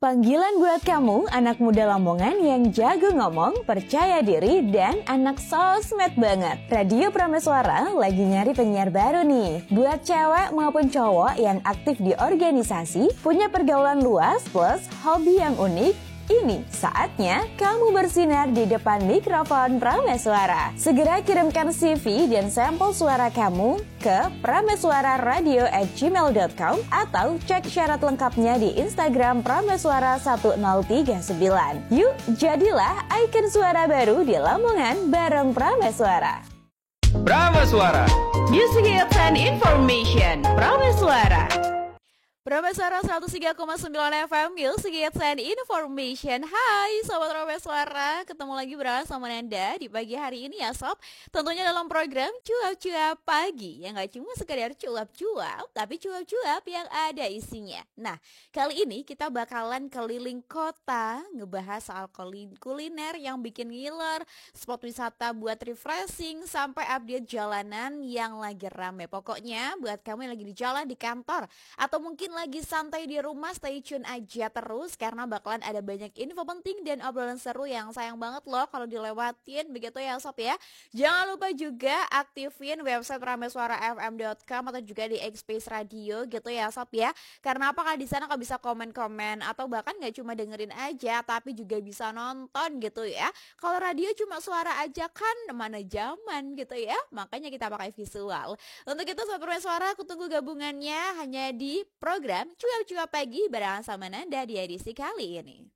Panggilan buat kamu, anak muda Lamongan yang jago ngomong, percaya diri, dan anak sosmed banget. Radio Prameswara lagi nyari penyiar baru nih. Buat cewek maupun cowok yang aktif di organisasi, punya pergaulan luas plus hobi yang unik, ini saatnya kamu bersinar di depan mikrofon Prameswara. Segera kirimkan CV dan sampel suara kamu ke prameswararadio@gmail.com atau cek syarat lengkapnya di Instagram Prameswara 1039. Yuk, jadilah ikon suara baru di Lamongan bareng Prameswara. Prameswara, Music Hits and Information. Prameswara. Prameswara 103,9 FM, Music Hits and Information. Hai Sobat Prameswara, ketemu lagi bersama Nanda di pagi hari ini ya Sob. Tentunya dalam program Cuap-Cuap Pagi, yang gak cuma sekedar cuap-cuap, tapi cuap-cuap yang ada isinya. Nah, kali ini kita bakalan keliling kota, ngebahas soal kuliner yang bikin ngiler, spot wisata buat refreshing, sampai update jalanan yang lagi rame. Pokoknya buat kamu yang lagi di jalan, di kantor, atau mungkin lagi santai di rumah, stay tune aja terus karena bakalan ada banyak info penting dan obrolan seru yang sayang banget loh kalau dilewatin, begitu ya Sob ya. Jangan lupa juga aktifin website prameswarafm.com atau juga di X-Space Radio gitu ya Sob ya. Karena apakah di sana kau bisa komen-komen atau bahkan gak cuma dengerin aja tapi juga bisa nonton gitu ya. Kalau radio cuma suara aja kan mana zaman gitu ya. Makanya kita pakai visual. Untuk itu Sobat Prameswara, aku tunggu gabungannya hanya di program Cuap-Cuap Pagi bareng sama Nanda di edisi kali ini.